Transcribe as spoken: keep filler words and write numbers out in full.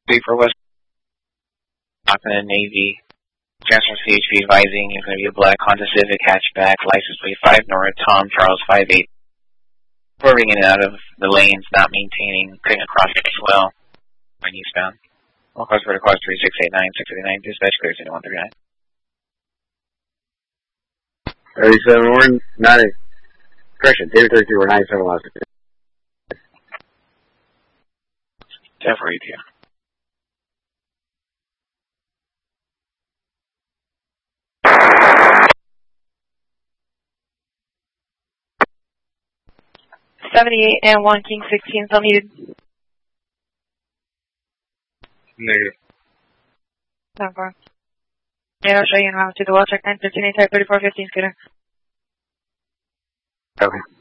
three for West Auckland Navy. Transfer C H P advising it's going to be a black Honda Civic hatchback, license plate five North, Tom Charles five eight. Swerving in and out of the lanes, not maintaining, cutting across as well. Going eastbound. All cars for the cars three six eight nine, six eight nine, dispatch clear to one three nine. thirty-seven, we're nine. Correction, David thirty-two, we're ninety-seven last. ten for eight here. seventy-eight and one, King sixteen, still needed. Negative. ten four. Yeah, I'll show you now to the well check nine fifteen, A type thirty-four fifteen scooter. Okay.